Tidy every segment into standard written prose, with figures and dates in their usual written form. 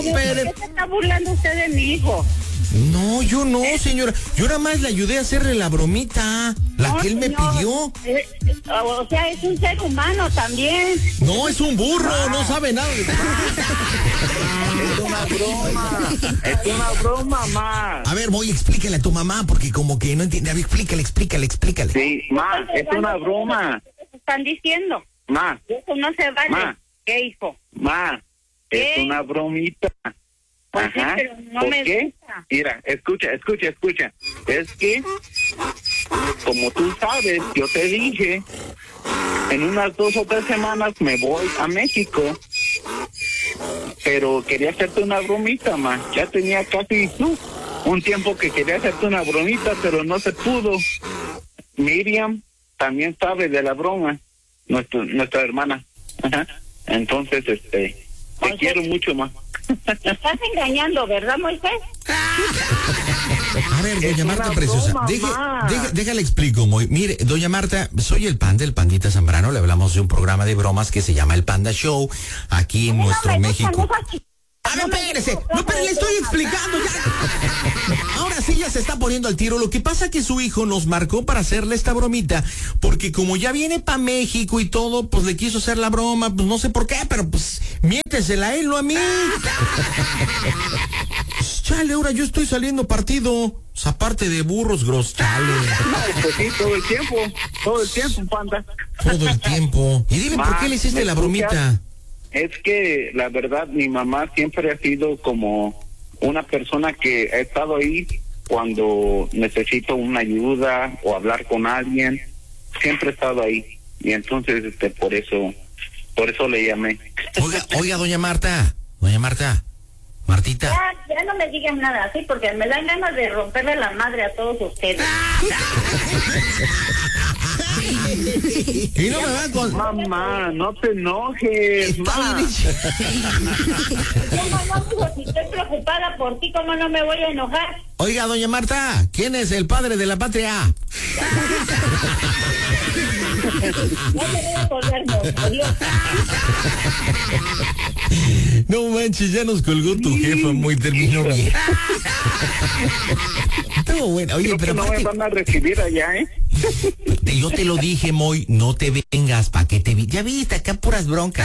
¿Por qué se está burlando usted de mi hijo? No, yo no, señora. Yo nada más le ayudé a hacerle la bromita, la que él me pidió. O sea, es un ser humano también. No, es un burro, no sabe nada de... Es una broma. Es una broma, ma. A ver, voy, explícale a tu mamá, porque como que no entiende. A ver, explícale. Sí, ma, es una broma. ¿Qué están diciendo? Ma. Eso no se vale. Ma. ¿Qué, hijo? Ma, ¿Qué? es una bromita. Pues sí, Ajá. pero no ¿Por me qué? gusta. Mira, escucha. Es que, como tú sabes, yo te dije, en unas 2 o 3 semanas me voy a México. Pero quería hacerte una bromita, ma. Ya tenía casi un tiempo que quería hacerte una bromita, pero no se pudo. Miriam también sabe de la broma, nuestra hermana. Ajá. Entonces, te quiero mucho, ma. Me estás engañando, ¿verdad, Moisés? A ver, doña Marta una Preciosa, broma, déjale explico, Mire, doña Marta, soy el Pandita Zambrano, le hablamos de un programa de bromas que se llama El Panda Show, aquí en nuestro México. A ver, espérese, no, pero le estoy explicando ya. Ahora sí ya se está poniendo al tiro. Lo que pasa es que su hijo nos marcó para hacerle esta bromita, porque como ya viene para México y todo, pues le quiso hacer la broma, pues no sé por qué, pero pues miéntesela a él, no a mí. Chale, ahora yo estoy saliendo partido. Aparte de burros, chale. Pues sí, todo el tiempo, Panda. Todo el tiempo. Y dime, ¿por qué le hiciste la bromita? Es que la verdad mi mamá siempre ha sido como una persona que ha estado ahí cuando necesito una ayuda o hablar con alguien. Siempre ha estado ahí. Y entonces por eso le llamé. Oiga, doña Martita. Ya no me digan nada así, porque me dan ganas de romperle la madre a todos ustedes. Y no me van con... Mamá, no te enojes, mamá. Mamá, si estoy preocupada por ti, ¿cómo no me voy a enojar? Oiga, doña Marta, ¿quién es el padre de la patria? No me voy a colgar, no, adiós. No manches, ya nos colgó tu jefa, muy terminó bien. Estuvo bueno. Oye, Creo pero que no aparte, me van a recibir allá, yo te lo dije, Moy, no te vengas, pa' que te vi. Ya viste, acá puras broncas.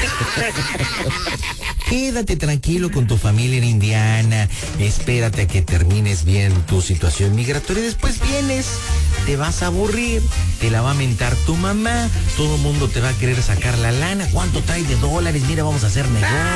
Quédate tranquilo con tu familia en Indiana. Espérate a que termines bien tu situación migratoria. Después vienes, te vas a aburrir, te la va a mentar tu mamá. Todo el mundo te va a querer sacar la lana. ¿Cuánto traes de dólares? Mira, vamos a hacer negocio.